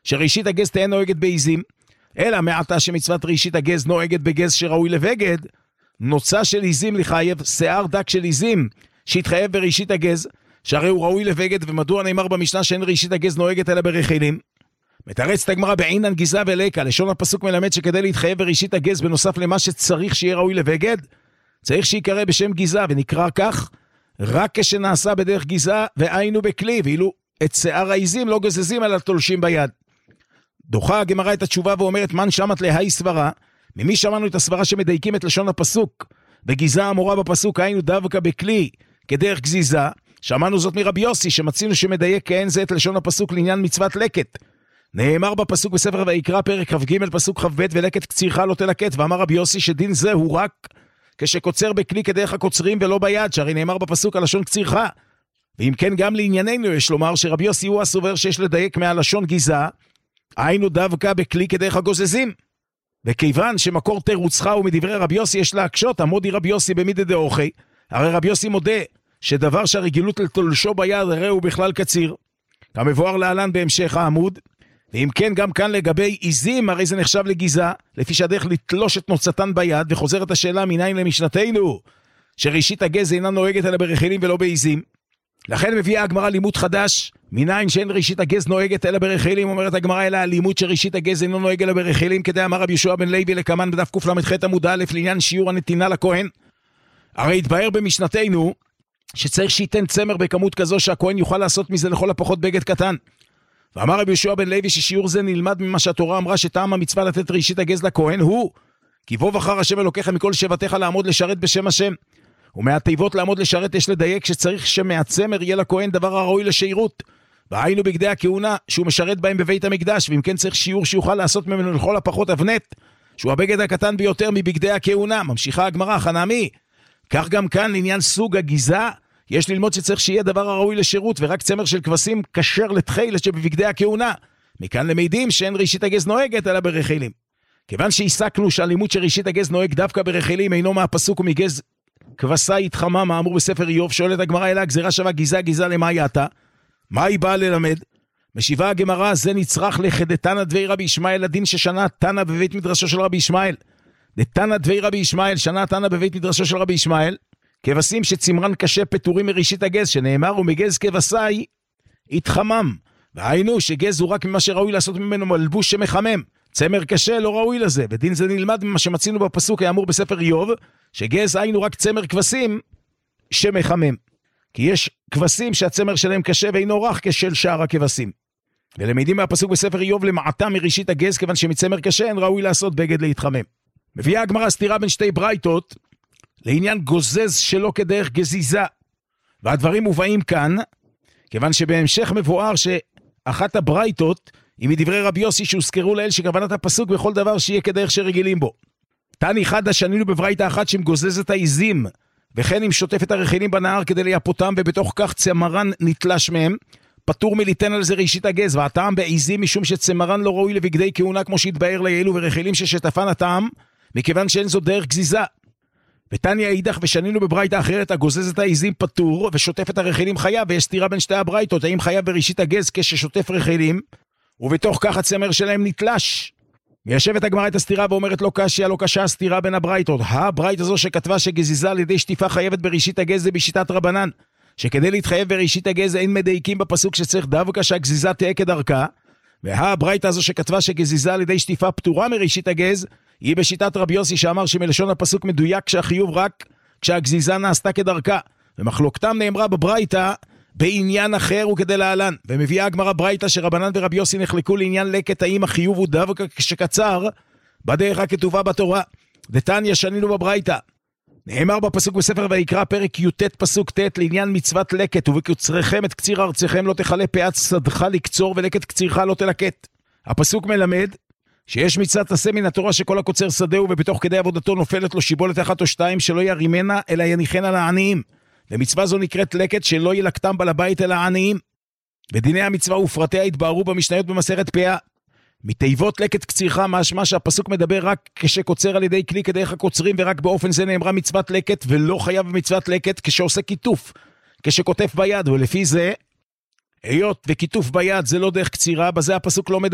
שראשית הגז תהיה נוהגת בעיזים, אלא מעתה שמצוות ראשית הגז נוהגת בגז שראוי לבגד, נוצה של עיזים לחייב שיער דק של עיזים שהתחייב בראשית הגז, שהרי הוא ראוי לבגד, ומדוע נאמר במשנה שאין ראשית הגז נוהגת אלא ברחילים? מתרצת הגמרא בעינן גיזה ולקה, לשון הפסוק מלמד שכדי להתחייב בראשית הגז בנוסף למה שצריך שיהיה ראוי לבגד, צריך שיקרא בשם גיזה, ונקרא כך רק כשנעשה בדרך גיזה והיינו בכלי, ואילו את שיער העיזים לא גזזים אלא תולשים ביד. דוחה הגמרא את התשובה ואומרת מן שמת להי סברה, ממי שמענו את הסברה שמדייקים את לשון הפסוק בגיזה המורה בפסוק היינו דווקא בכלי כדרך גזיזה? שמענו זאת מרבי יוסי שמצינו שמדייק כאין זה את לשון הפסוק לעניין מצוות לקט. נאמר בפסוק בספר ויקרא פרק כ"ג פסוק כ"ב ולקט קצירך לא תלקט, ואמר רבי יוסי שדין זה הוא רק כשקוצר בכלי כדרך הקוצרים ולא ביד, שהרי נאמר בפסוק הלשון קצירך. ואם כן גם לענייננו יש לומר שרבי יוסי הוא הסובר שיש לדייק מהלשון גיזה היינו דווקא בכלי כדרך הגוזזים, וכיוון שמקור תירוצך ומדברי רבי יוסי יש להקשות, עמודי רבי יוסי במידי דאוכי, הרי רבי יוסי מודה שדבר שהרגילות לתולשו ביד הרי הוא בכלל קציר, כמבואר להלן בהמשך העמוד. ואם כן גם כאן לגבי עיזים הרי זה נחשב לגיזה, לפי שהדרך לתלוש את נוצתן ביד, וחוזרת השאלה מניין למשנתנו שראשית הגז אינה נוהגת אלא ברחילים ולא בעיזים. לכן מביאה הגמרא לימוד חדש, מניין שאין ראשית הגז נוהגת אלא ברחילים, אומרת הגמרא אלא הלימוד שראשית הגז אינו נוהג אלא ברחילים, כדי אמר רבי יהושע בן לוי לקמן בדף קל"ח עמוד א' לעניין שיעור הנתינה לכהן. הרי התבהר במשנתנו שצריך שייתן צמר בכמות כזו שהכהן יוכל לעשות מזה לכל הפחות בגד קטן. ואמר רבי יהושע בן לוי ששיעור זה נלמד ממה שהתורה אמרה שטעם המצווה לתת ראשית הגז לכהן הוא כי בוא בחר השם אלוקיך מכל שבטיך לעמוד לשרת בשם השם. ומהתיבות לעמוד לשרת יש לדייק שצריך שמהצמר יהיה לכהן דבר הראוי לשירות, והיינו בגדי הכהונה שהוא משרת בהם בבית המקדש, ואם כן צריך שיעור שיוכל לעשות ממנו לכל הפחות אבנט שהוא הבגד הקטן ביותר מבגדי הכהונה. ממשיכה הגמרא חנמי, כך גם כאן לעניין סוג הגיזה יש ללמוד שצריך שיהיה דבר הראוי לשירות, ורק צמר של כבשים כשר לתחילה שבבגדי הכהונה. מכאן למדים שאין ראשית הגז נוהגת אלא ברחילים. כיוון שהסקנו שהלימוד שראשית הגז נוהג דווקא ברחילים אינו מהפסוק ומגז כבשה התחמם האמור בספר איוב, שואלת הגמרא אלא הגזירה שווה גיזה גיזה למה יעתה? מה היא באה ללמד? משיבה הגמרא זה נצרך לחדתנא דבי רבי ישמעאל, הדין ששנה תנא בבית מדרשו של רבי ישמעאל. דתנא דבי רבי ישמעאל שנה תנא בבית מדרשו של רבי ישמעאל, כבשים שצמרן קשה פטורים מראשית הגז, שנאמר ומגז כבשה התחמם, והיינו שגז הוא רק ממה שראוי לעשות ממנו מלבוש שמחמם, צמר קשה לא ראוי לזה, ודין זה נלמד ממה שמצינו בפסוק האמור בספר איוב שגז היינו רק צמר כבשים שמחמם, כי יש כבשים שהצמר שלהם קשה ואינו רך כשל שאר הכבשים. ולמדים מהפסוק בספר איוב למעטה מראשית הגז, כיוון שמצמר קשה אין ראוי לעשות בגד להתחמם. מביאה הגמרא סתירה בין שתי ברייתות לעניין גוזז שלא כדרך גזיזה, והדברים מובאים כאן כיוון שבהמשך מבואר שאחת הברייתות היא מדברי רבי יוסי שהוזכרו לאל שכוונת הפסוק בכל דבר שיהיה כדרך שרגילים בו. תני חדא שנינו בברייתא אחת שמגוזז את העיזים וכן אם שוטף את הרחילים בנהר כדי ליפותם, ובתוך כך צמרן נתלש מהם, פטור מליתן על זה ראשית הגז. והטעם בעיזים משום שצמרן לא ראוי לבגדי כהונה כמו שהתבאר לאלו, ורחילים ששטפן הטעם מכיוון שאין זו דרך גזיזה. ותניא אידך ושנינו בברייתא אחרת הגוזז את העיזים פטור ושוטף את הרחילים חייב, ויש סתירה בין שתי הברייתות, האם חייב בראשית הגז כששוטף רחילים ובתוך כך הצמר שלהם נתלש? מיישבת הגמרא את הסתירה ואומרת לא קשיא לא קשה הסתירה בין הברייתות. הברייתא זו שכתבה שגזיזה על ידי שטיפה חייבת בראשית הגז זה בשיטת רבנן, שכדי להתחייב בראשית הגז אין מדייקים בפסוק שצריך דווקא שהגזיזה תהיה כדרכה, והברייתא זו שכתבה שגזיזה על ידי שטיפה פטורה מראשית הגז היא בשיטת רבי יוסי שאמר שמלשון הפסוק מדויק שהחיוב רק כשהגזיזה נעשתה כדרכה, ומחלוקתם נאמרה בברייתא בעניין אחר וכדי להלן. ומביאה הגמרא ברייתא שרבנן ורבי יוסי נחלקו לעניין לקט האם החיוב הוא דווקא כשקצר בדרך הכתובה בתורה. דתניא שנינו בברייתא נאמר בפסוק בספר ויקרא פרק י"ט פסוק ט' לעניין מצוות לקט ובקצריכם את קציר ארציכם לא תכלה פאת שדך לקצור ולקט קצירך לא תלקט. הפסוק מלמד שיש מצוות עשה מן התורה שכל הקוצר שדהו ובתוך כדי עבודתו נופלת לו שיבולת אחת או שתיים שלא ירימנה אלא יניחנה לעניים, ומצווה זו נקראת לקט שלא ילקטם בעל הבית אלא העניים. ודיני המצווה ופרטיה התבהרו במשניות במסכת פאה. מתיבות לקט קצירך משמע שהפסוק מדבר רק כשקוצר על ידי כלי כדרך הקוצרים, ורק באופן זה נאמרה מצוות לקט ולא חייב במצוות לקט כשעושה כיתוף כשכותף ביד, ולפי זה היות וכיתוף ביד זה לא דרך קצירה, בזה הפסוק לא מדבר